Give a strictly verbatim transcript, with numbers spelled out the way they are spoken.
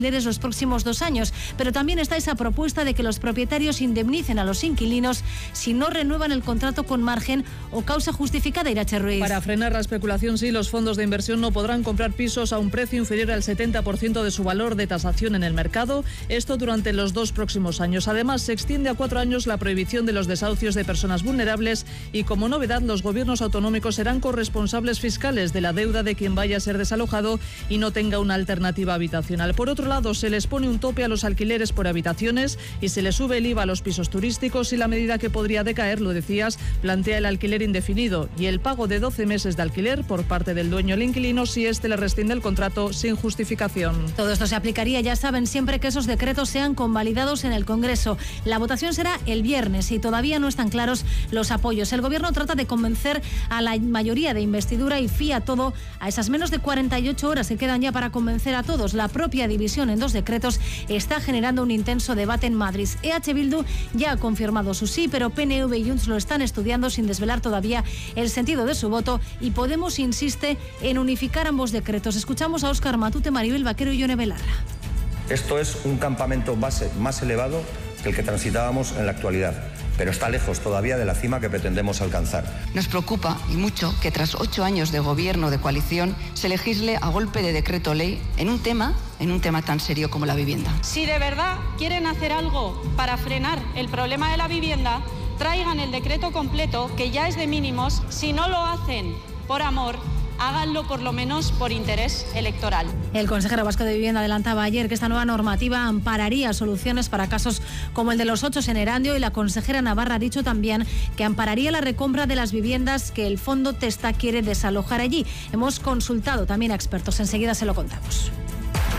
los próximos dos años, pero también está esa propuesta de que los propietarios indemnicen a los inquilinos si no renuevan el contrato con margen o causa justificada. Irache Ruiz. Para frenar la especulación, sí, los fondos de inversión no podrán comprar pisos a un precio inferior al setenta por ciento de su valor de tasación en el mercado, esto durante los dos próximos años. Además, se extiende a cuatro años la prohibición de los desahucios de personas vulnerables y, como novedad, los gobiernos autonómicos serán corresponsables fiscales de la deuda de quien vaya a ser desalojado y no tenga una alternativa habitacional. Por otro lado, se les pone un tope a los alquileres por habitaciones y se les sube el I V A a los pisos turísticos, y la medida que podría decaer, lo decías, plantea el alquiler indefinido y el pago de doce meses de alquiler por parte del dueño al inquilino si éste le rescinde el contrato sin justificación. Todo esto se aplicaría, ya saben, siempre que esos decretos sean convalidados en el Congreso. La votación será el viernes y todavía no están claros los apoyos. El Gobierno trata de convencer a la mayoría de investidura y fía todo a esas menos de cuarenta y ocho horas que quedan ya para convencer a todos. La propia división en dos decretos está generando un intenso debate en Madrid. E H Bildu ya ha confirmado su sí, pero P N V y Junts lo están estudiando sin desvelar todavía el sentido de su voto, y Podemos insiste en unificar ambos decretos. Escuchamos a Óscar Matute, Maribel Vaquero y Yone Belarra. Esto es un campamento base más elevado que el que transitábamos en la actualidad, pero está lejos todavía de la cima que pretendemos alcanzar. Nos preocupa, y mucho, que tras ocho años de gobierno de coalición se legisle a golpe de decreto ley en un tema, en un tema tan serio como la vivienda. Si de verdad quieren hacer algo para frenar el problema de la vivienda, traigan el decreto completo, que ya es de mínimos. Si no lo hacen por amor, háganlo por lo menos por interés electoral. El consejero vasco de Vivienda adelantaba ayer que esta nueva normativa ampararía soluciones para casos como el de los Ochos en Erandio, y la consejera navarra ha dicho también que ampararía la recompra de las viviendas que el Fondo Testa quiere desalojar allí. Hemos consultado también a expertos, enseguida se lo contamos.